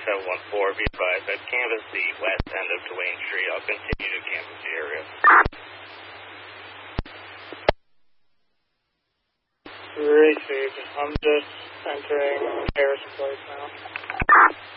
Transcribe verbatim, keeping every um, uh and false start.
seven one four, be advised that canvass the west end of Duane Street. I'll continue to canvass the area. Received. I'm just entering Harrison Place now.